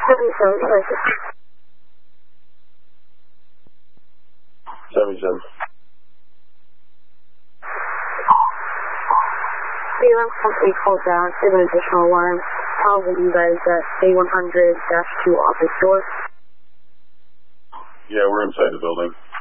77. Feeling complete hold down, give an additional alarm. Telling you guys that A100-2 office door. Yeah, we're inside the building.